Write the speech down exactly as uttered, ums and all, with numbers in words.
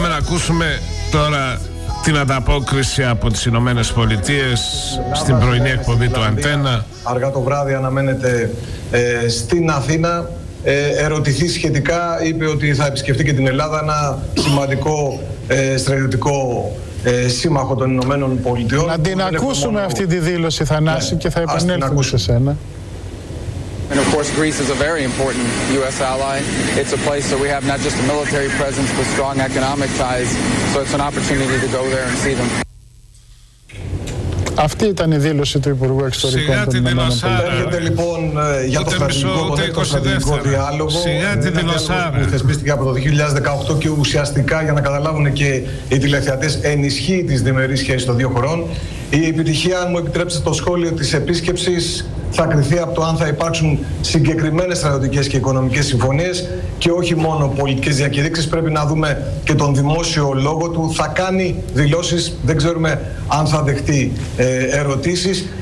Πάμε να ακούσουμε τώρα την ανταπόκριση από τις Ηνωμένες Πολιτείες στην πρωινή εκπομπή του Αντένα. Αργά το βράδυ αναμένεται ε, στην Αθήνα. Ε, ερωτηθεί σχετικά, είπε ότι θα επισκεφτεί και την Ελλάδα, ένα σημαντικό ε, στρατιωτικό ε, σύμμαχο των Ηνωμένων Πολιτειών. Να την ακούσουμε μόνο... αυτή τη δήλωση, Θανάση, ναι, και θα επανέλθουμε σε σένα. And of course, Greece is a very important U S ally. It's a place that we have not just a military presence, but strong economic ties. So it's an opportunity to go there and see them. Αυτή ήταν η δήλωση του Υπουργού Εξωτερικών των Ηνωμένων Πολιτειών. Έρχεται λοιπόν για το στρατηγικό διάλογο που θεσπίστηκε από το δύο χιλιάδες δεκαοκτώ και ουσιαστικά, για να καταλάβουν και οι τηλεθεατές, ενισχύει τις διμερείς σχέσεις των δύο χωρών. Η επιτυχία, αν μου επιτρέψετε το σχόλιο, της επίσκεψης θα κριθεί από το αν θα υπάρξουν συγκεκριμένες στρατιωτικές και οικονομικές συμφωνίες και όχι μόνο πολιτικές διακηρύξεις. Πρέπει να δούμε και τον δημόσιο λόγο του. Θα κάνει δηλώσεις, δεν ξέρουμε αν θα δεχτεί ε, ερωτήσεις.